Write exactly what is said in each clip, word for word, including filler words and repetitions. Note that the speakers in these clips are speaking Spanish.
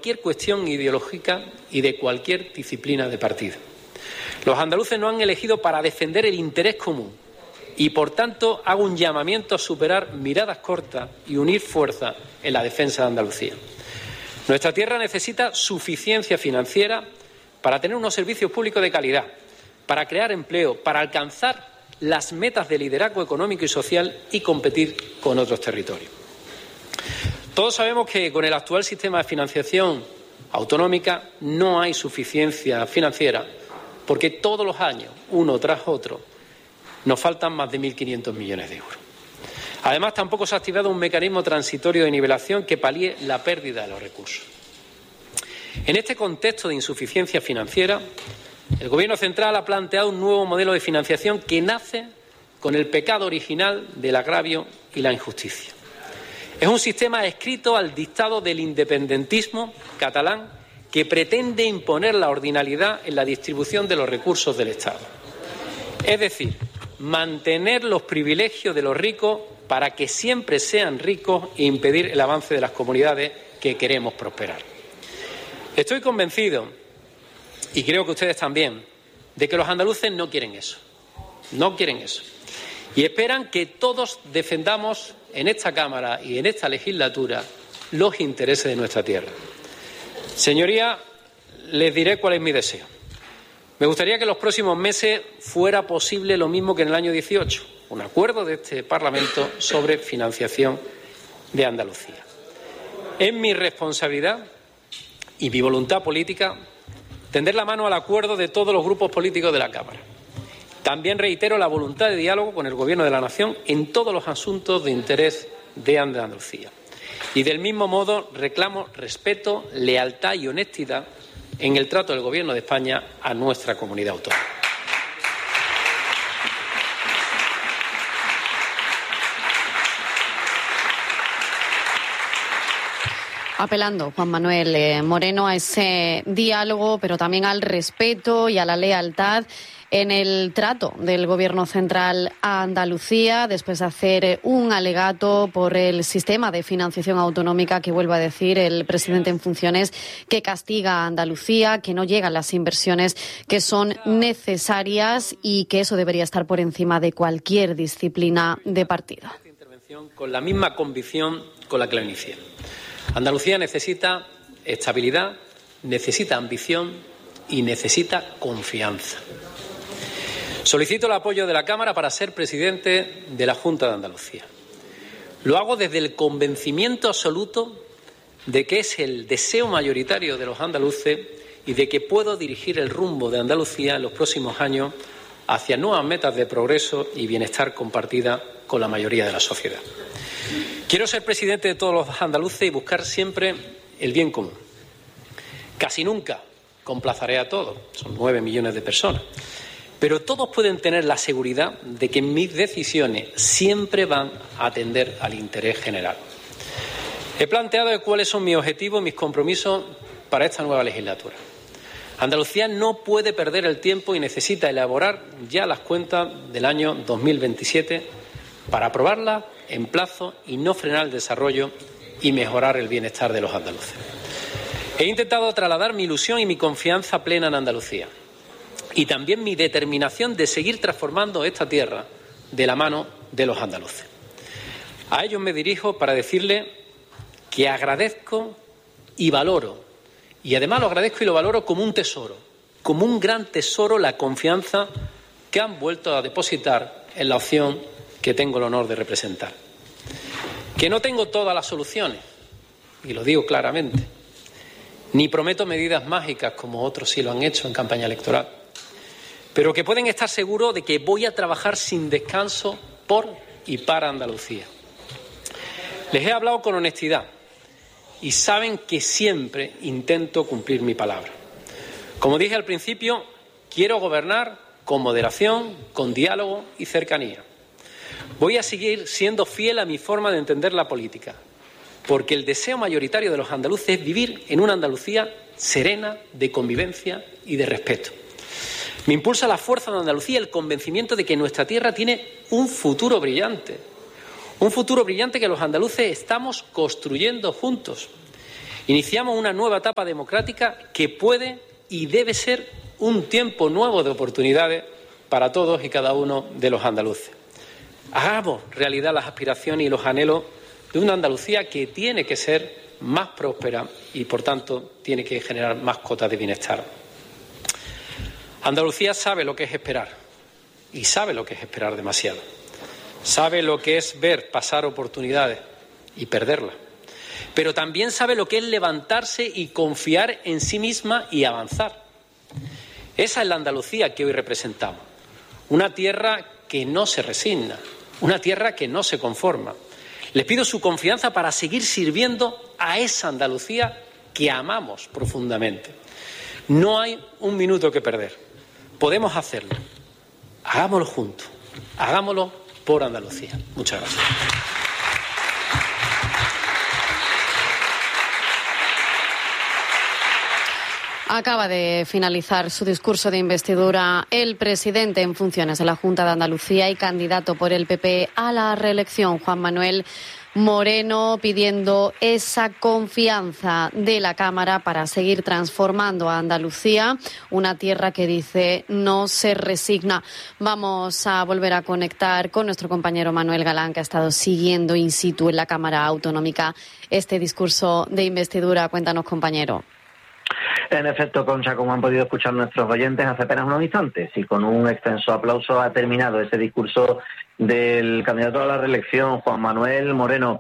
cualquier cuestión ideológica y de cualquier disciplina de partido. Los andaluces nos han elegido para defender el interés común y, por tanto, hago un llamamiento a superar miradas cortas y unir fuerzas en la defensa de Andalucía. Nuestra tierra necesita suficiencia financiera para tener unos servicios públicos de calidad, para crear empleo, para alcanzar las metas de liderazgo económico y social y competir con otros territorios. Todos sabemos que con el actual sistema de financiación autonómica no hay suficiencia financiera porque todos los años, uno tras otro, nos faltan más de mil quinientos millones de euros. Además, tampoco se ha activado un mecanismo transitorio de nivelación que palíe la pérdida de los recursos. En este contexto de insuficiencia financiera, el Gobierno central ha planteado un nuevo modelo de financiación que nace con el pecado original del agravio y la injusticia. Es un sistema escrito al dictado del independentismo catalán que pretende imponer la ordinariedad en la distribución de los recursos del Estado. Es decir, mantener los privilegios de los ricos para que siempre sean ricos e impedir el avance de las comunidades que queremos prosperar. Estoy convencido, y creo que ustedes también, de que los andaluces no quieren eso. No quieren eso. Y esperan que todos defendamos en esta Cámara y en esta legislatura los intereses de nuestra tierra. Señorías, les diré cuál es mi deseo. Me gustaría que en los próximos meses fuera posible lo mismo que en el año dieciocho, un acuerdo de este Parlamento sobre financiación de Andalucía. Es mi responsabilidad y mi voluntad política tender la mano al acuerdo de todos los grupos políticos de la Cámara. También reitero la voluntad de diálogo con el Gobierno de la Nación en todos los asuntos de interés de Andalucía. Y del mismo modo reclamo respeto, lealtad y honestidad en el trato del Gobierno de España a nuestra comunidad autónoma. Apelando, Juan Manuel eh, Moreno, a ese diálogo, pero también al respeto y a la lealtad en el trato del Gobierno central a Andalucía, después de hacer un alegato por el sistema de financiación autonómica que, vuelve a decir el presidente en funciones, que castiga a Andalucía, que no llegan las inversiones que son necesarias y que eso debería estar por encima de cualquier disciplina de partido. Esta intervención con la misma convicción con la que la inicié. Andalucía necesita estabilidad, necesita ambición y necesita confianza. Solicito el apoyo de la Cámara para ser presidente de la Junta de Andalucía. Lo hago desde el convencimiento absoluto de que es el deseo mayoritario de los andaluces y de que puedo dirigir el rumbo de Andalucía en los próximos años hacia nuevas metas de progreso y bienestar compartida con la mayoría de la sociedad. Quiero ser presidente de todos los andaluces y buscar siempre el bien común. Casi nunca complaceré a todos, son nueve millones de personas, pero todos pueden tener la seguridad de que mis decisiones siempre van a atender al interés general. He planteado cuáles son mis objetivos y mis compromisos para esta nueva legislatura. Andalucía no puede perder el tiempo y necesita elaborar ya las cuentas del año dos mil veintisiete para aprobarlas en plazo y no frenar el desarrollo y mejorar el bienestar de los andaluces. He intentado trasladar mi ilusión y mi confianza plena en Andalucía y también mi determinación de seguir transformando esta tierra de la mano de los andaluces. A ellos me dirijo para decirles que agradezco y valoro, y además lo agradezco y lo valoro como un tesoro, como un gran tesoro, la confianza que han vuelto a depositar en la opción que tengo el honor de representar. Que no tengo todas las soluciones, y lo digo claramente, ni prometo medidas mágicas como otros sí lo han hecho en campaña electoral, pero que pueden estar seguros de que voy a trabajar sin descanso por y para Andalucía. Les he hablado con honestidad y saben que siempre intento cumplir mi palabra. Como dije al principio, quiero gobernar con moderación, con diálogo y cercanía. Voy a seguir siendo fiel a mi forma de entender la política, porque el deseo mayoritario de los andaluces es vivir en una Andalucía serena, de convivencia y de respeto. Me impulsa la fuerza de Andalucía el convencimiento de que nuestra tierra tiene un futuro brillante, un futuro brillante que los andaluces estamos construyendo juntos Iniciamos una nueva etapa democrática que puede y debe ser un tiempo nuevo de oportunidades para todos y cada uno de los andaluces. Hagamos realidad las aspiraciones y los anhelos de una Andalucía que tiene que ser más próspera y, por tanto, tiene que generar más cotas de bienestar. Andalucía sabe lo que es esperar y sabe lo que es esperar demasiado. Sabe lo que es ver pasar oportunidades y perderlas. Pero también sabe lo que es levantarse y confiar en sí misma y avanzar. Esa es la Andalucía que hoy representamos. Una tierra que no se resigna, una tierra que no se conforma. Les pido su confianza para seguir sirviendo a esa Andalucía que amamos profundamente. No hay un minuto que perder. Podemos hacerlo. Hagámoslo juntos. Hagámoslo por Andalucía. Muchas gracias. Acaba de finalizar su discurso de investidura el presidente en funciones de la Junta de Andalucía y candidato por el P P a la reelección, Juan Manuel Moreno, pidiendo esa confianza de la Cámara para seguir transformando a Andalucía, una tierra que dice no se resigna. Vamos a volver a conectar con nuestro compañero Manuel Galán, que ha estado siguiendo in situ en la Cámara Autonómica este discurso de investidura. Cuéntanos, compañero. En efecto, Concha, como han podido escuchar nuestros oyentes hace apenas unos instantes, y con un extenso aplauso ha terminado ese discurso del candidato a la reelección, Juan Manuel Moreno,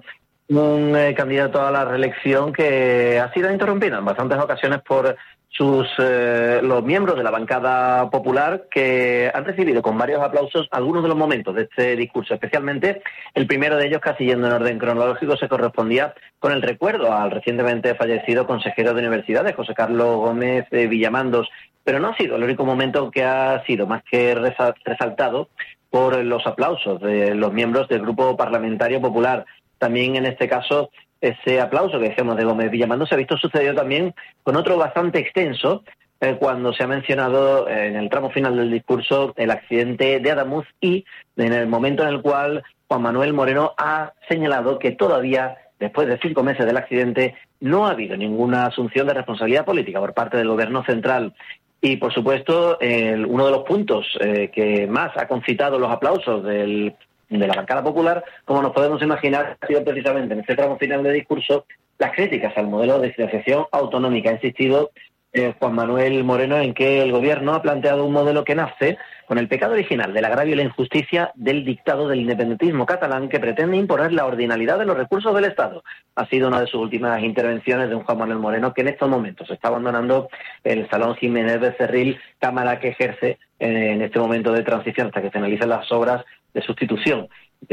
un eh, candidato a la reelección que ha sido interrumpido en bastantes ocasiones por sus eh, los miembros de la bancada popular, que han recibido con varios aplausos algunos de los momentos de este discurso, especialmente el primero de ellos, casi yendo en orden cronológico, se correspondía con el recuerdo al recientemente fallecido consejero de universidades, José Carlos Gómez eh, Villamandos, pero no ha sido el único momento que ha sido más que resaltado por los aplausos de los miembros del Grupo Parlamentario Popular. También en este caso, ese aplauso que decíamos de Gómez Villamandos se ha visto sucedido también con otro bastante extenso, eh, cuando se ha mencionado eh, en el tramo final del discurso el accidente de Adamuz y en el momento en el cual Juan Manuel Moreno ha señalado que todavía, después de cinco meses del accidente, no ha habido ninguna asunción de responsabilidad política por parte del Gobierno central. Y, por supuesto, el, uno de los puntos eh, que más ha concitado los aplausos del de la bancada popular, como nos podemos imaginar, ha sido precisamente en este tramo final de discurso las críticas al modelo de financiación autonómica. Ha insistido eh, Juan Manuel Moreno en que el Gobierno ha planteado un modelo que nace con el pecado original del agravio y la injusticia del dictado del independentismo catalán, que pretende imponer la ordinalidad de los recursos del Estado. Ha sido una de sus últimas intervenciones de un Juan Manuel Moreno que en estos momentos está abandonando el Salón Jiménez Becerril, cámara que ejerce en este momento de transición hasta que finalicen las obras de sustitución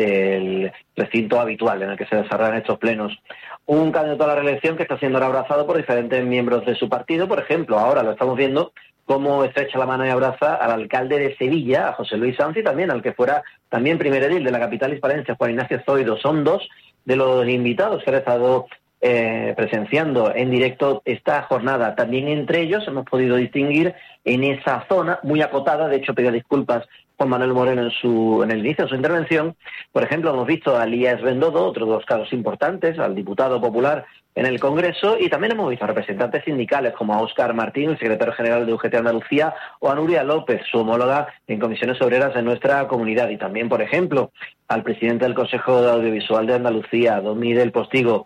del recinto habitual en el que se desarrollan estos plenos. Un candidato a la reelección que está siendo ahora abrazado por diferentes miembros de su partido. Por ejemplo, ahora lo estamos viendo cómo estrecha la mano y abraza al alcalde de Sevilla, a José Luis Sanz, y también al que fuera también primer edil de la capital hispalense, Juan Ignacio Zoido. Son dos de los invitados que han estado eh, presenciando en directo esta jornada. También entre ellos hemos podido distinguir en esa zona muy acotada, de hecho pedía disculpas Juan Manuel Moreno en su en el inicio de su intervención. Por ejemplo, hemos visto a Elías Bendodo, otro de los casos importantes, al diputado popular en el Congreso, y también hemos visto a representantes sindicales como a Óscar Martín, el secretario general de U G T Andalucía, o a Nuria López, su homóloga en comisiones obreras de nuestra comunidad, y también, por ejemplo, al presidente del Consejo de Audiovisual de Andalucía, don Miguel Postigo.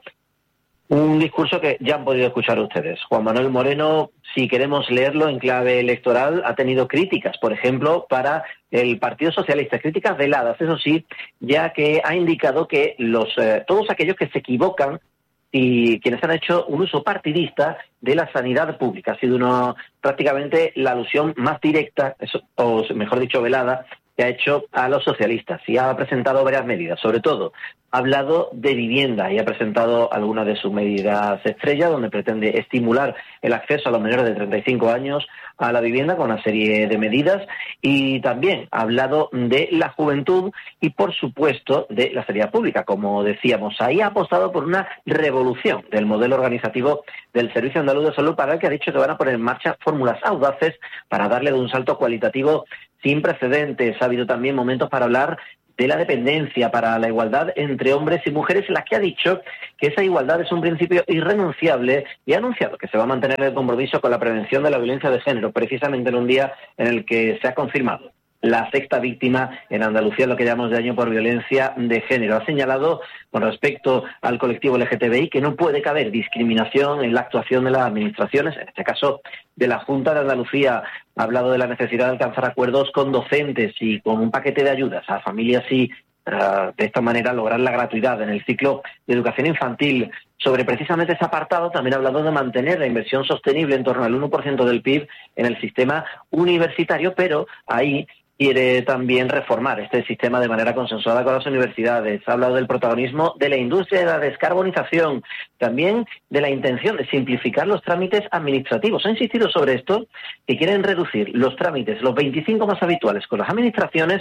Un discurso que ya han podido escuchar ustedes. Juan Manuel Moreno, si queremos leerlo en clave electoral, ha tenido críticas, por ejemplo, para el Partido Socialista, críticas veladas, eso sí, ya que ha indicado que los eh, todos aquellos que se equivocan y quienes han hecho un uso partidista de la sanidad pública, ha sido una, prácticamente la alusión más directa, eso, o mejor dicho, velada, que ha hecho a los socialistas, y ha presentado varias medidas. Sobre todo, ha hablado de vivienda y ha presentado algunas de sus medidas estrella, donde pretende estimular el acceso a los menores de treinta y cinco años a la vivienda con una serie de medidas, y también ha hablado de la juventud y, por supuesto, de la sanidad pública. Como decíamos, ahí ha apostado por una revolución del modelo organizativo del Servicio Andaluz de Salud, para el que ha dicho que van a poner en marcha fórmulas audaces para darle de un salto cualitativo sin precedentes. Ha habido también momentos para hablar de la dependencia, para la igualdad entre hombres y mujeres, en las que ha dicho que esa igualdad es un principio irrenunciable y ha anunciado que se va a mantener el compromiso con la prevención de la violencia de género, precisamente en un día en el que se ha confirmado la sexta víctima en Andalucía, lo que llamamos de año por violencia de género. Ha señalado con respecto al colectivo L G T B I que no puede caber discriminación en la actuación de las administraciones, en este caso de la Junta de Andalucía. Ha hablado de la necesidad de alcanzar acuerdos con docentes y con un paquete de ayudas a familias y uh, de esta manera lograr la gratuidad en el ciclo de educación infantil. Sobre precisamente ese apartado también ha hablado de mantener la inversión sostenible en torno al uno por ciento del P I B en el sistema universitario, pero ahí quiere también reformar este sistema de manera consensuada con las universidades. Ha hablado del protagonismo de la industria de la descarbonización, también de la intención de simplificar los trámites administrativos. Ha insistido sobre esto, que quieren reducir los trámites, los veinticinco más habituales con las administraciones,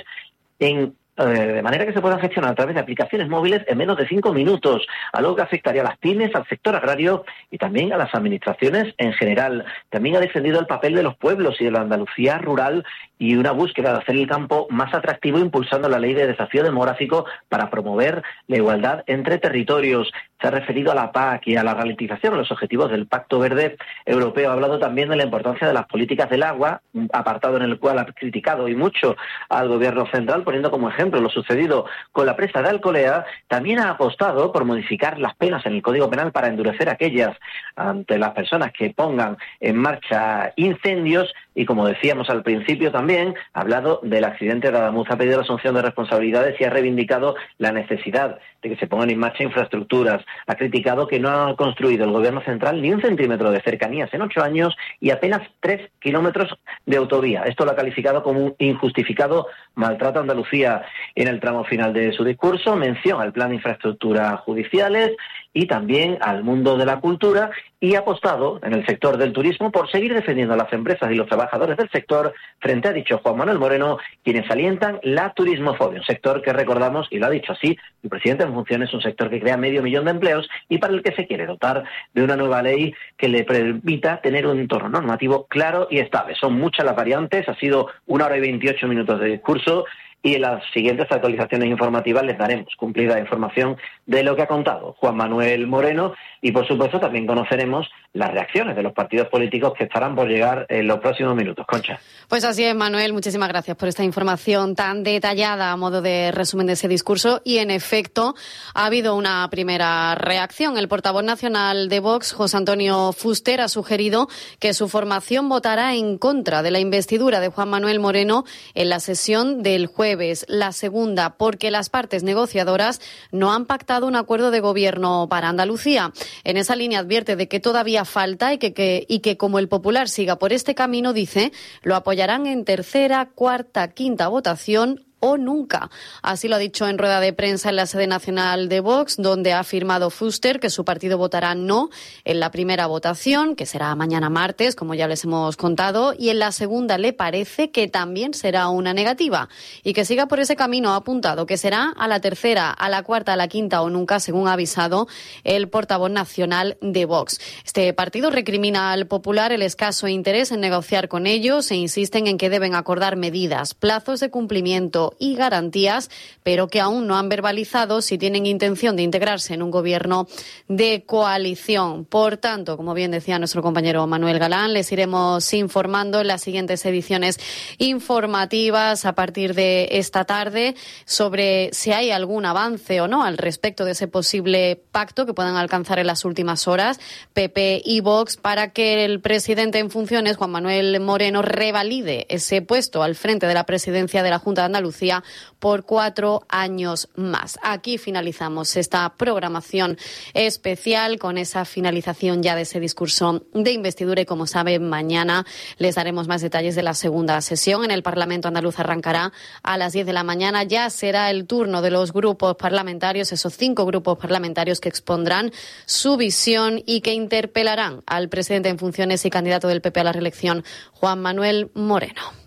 en de manera que se puedan gestionar a través de aplicaciones móviles en menos de cinco minutos, algo que afectaría a las pymes, al sector agrario y también a las administraciones en general. También ha defendido el papel de los pueblos y de la Andalucía rural y una búsqueda de hacer el campo más atractivo, impulsando la ley de desafío demográfico para promover la igualdad entre territorios. Se ha referido a la P A C y a la ralentización de los objetivos del Pacto Verde Europeo. Ha hablado también de la importancia de las políticas del agua, un apartado en el cual ha criticado y mucho al Gobierno central, poniendo como ejemplo lo sucedido con la presa de Alcolea. También ha apostado por modificar las penas en el Código Penal para endurecer aquellas ante las personas que pongan en marcha incendios. Y como decíamos al principio también, ha hablado del accidente de Adamuz, ha pedido la asunción de responsabilidades y ha reivindicado la necesidad de que se pongan en marcha infraestructuras. Ha criticado que no ha construido el Gobierno central ni un centímetro de cercanías en ocho años y apenas tres kilómetros de autovía. Esto lo ha calificado como un injustificado maltrato a Andalucía. En el tramo final de su discurso, mención al plan de infraestructuras judiciales y también al mundo de la cultura, y ha apostado en el sector del turismo por seguir defendiendo a las empresas y los trabajadores del sector frente, ha dicho Juan Manuel Moreno, quienes alientan la turismofobia, un sector que recordamos, y lo ha dicho así el presidente en funciones, un sector que crea medio millón de empleos y para el que se quiere dotar de una nueva ley que le permita tener un entorno normativo claro y estable. Son muchas las variantes, ha sido una hora y veintiocho minutos de discurso, y en las siguientes actualizaciones informativas les daremos cumplida información de lo que ha contado Juan Manuel Moreno y, por supuesto, también conoceremos las reacciones de los partidos políticos que estarán por llegar en los próximos minutos. Concha. Pues así es, Manuel. Muchísimas gracias por esta información tan detallada a modo de resumen de ese discurso. Y, en efecto, ha habido una primera reacción. El portavoz nacional de Vox, José Antonio Fuster, ha sugerido que su formación votará en contra de la investidura de Juan Manuel Moreno en la sesión del jueves. La segunda, porque las partes negociadoras no han pactado un acuerdo de gobierno para Andalucía. En esa línea advierte de que todavía falta y que, que, y que como el Popular siga por este camino, dice, lo apoyarán en tercera, cuarta, quinta votación o nunca. Así lo ha dicho en rueda de prensa en la sede nacional de Vox, donde ha afirmado Fuster que su partido votará no en la primera votación, que será mañana martes, como ya les hemos contado, y en la segunda le parece que también será una negativa. Y que siga por ese camino, ha apuntado que será a la tercera, a la cuarta, a la quinta o nunca, según ha avisado el portavoz nacional de Vox. Este partido recrimina al Popular el escaso interés en negociar con ellos e insisten en que deben acordar medidas, plazos de cumplimiento y garantías, pero que aún no han verbalizado si tienen intención de integrarse en un gobierno de coalición. Por tanto, como bien decía nuestro compañero Manuel Galán, les iremos informando en las siguientes ediciones informativas a partir de esta tarde sobre si hay algún avance o no al respecto de ese posible pacto que puedan alcanzar en las últimas horas P P y Vox para que el presidente en funciones, Juan Manuel Moreno, revalide ese puesto al frente de la presidencia de la Junta de Andalucía por cuatro años más. Aquí finalizamos esta programación especial con esa finalización ya de ese discurso de investidura y, como saben, mañana les daremos más detalles de la segunda sesión. En el Parlamento andaluz arrancará a las diez de la mañana. Ya será el turno de los grupos parlamentarios, esos cinco grupos parlamentarios que expondrán su visión y que interpelarán al presidente en funciones y candidato del P P a la reelección, Juan Manuel Moreno.